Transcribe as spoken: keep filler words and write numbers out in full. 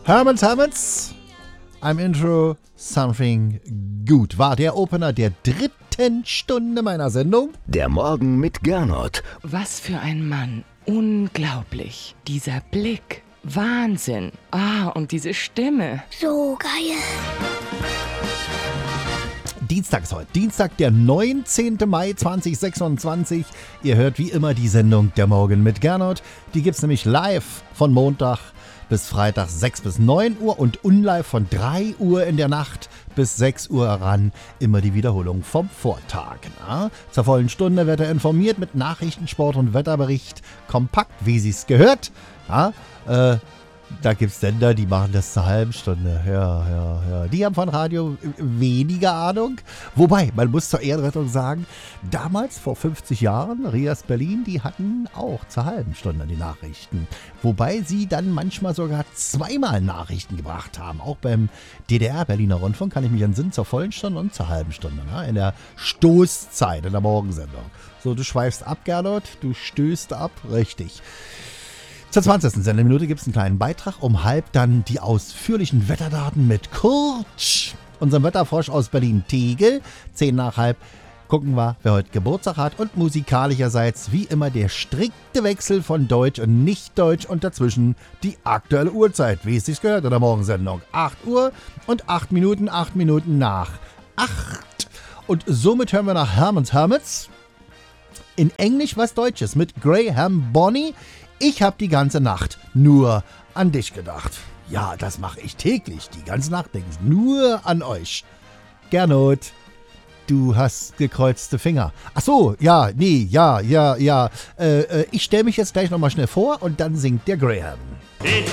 Herman's Hermits, I'm intro something good. War der Opener der dritten Stunde meiner Sendung. Der Morgen mit Gernot. Was für ein Mann. Unglaublich. Dieser Blick. Wahnsinn. Ah, und diese Stimme. So geil. Dienstag ist heute. Dienstag, der neunzehnten Mai zweitausendsechsundzwanzig. Ihr hört wie immer die Sendung Der Morgen mit Gernot. Die gibt's nämlich live von Montag bis Freitag sechs bis neun Uhr und unlive von drei Uhr in der Nacht bis sechs Uhr ran. Immer die Wiederholung vom Vortag. Na? Zur vollen Stunde wird er informiert mit Nachrichten, Sport und Wetterbericht. Kompakt, wie sie's gehört. Ja, äh, da gibt's Sender, die machen das zur halben Stunde. Ja, ja, ja. Die haben von Radio weniger Ahnung. Wobei, man muss zur Ehrenrettung sagen, damals, vor fünfzig Jahren, Rias Berlin, die hatten auch zur halben Stunde die Nachrichten. Wobei sie dann manchmal sogar zweimal Nachrichten gebracht haben. Auch beim D D R-Berliner Rundfunk kann ich mich entsinnen, zur vollen Stunde und zur halben Stunde. Ne? In der Stoßzeit, in der Morgensendung. So, du schweifst ab, Gernot, du stößt ab, richtig. Zur zwanzigsten Sendeminute gibt es einen kleinen Beitrag. Um halb dann die ausführlichen Wetterdaten mit Kurt, unserem Wetterfrosch aus Berlin-Tegel. Zehn nach halb gucken wir, wer heute Geburtstag hat. Und musikalischerseits wie immer der strikte Wechsel von Deutsch und Nicht-Deutsch und dazwischen die aktuelle Uhrzeit, wie es sich gehört in der Morgensendung. acht Uhr und acht Minuten, acht Minuten nach acht. Und somit hören wir nach Herman's Hermits in Englisch was Deutsches mit Graham Bonny. Ich habe die ganze Nacht nur an dich gedacht. Ja, das mache ich täglich. Die ganze Nacht denke ich nur an euch. Gernot, du hast gekreuzte Finger. Ach so, ja, nee, ja, ja, ja. Äh, äh, ich stelle mich jetzt gleich nochmal schnell vor und dann singt der Graham.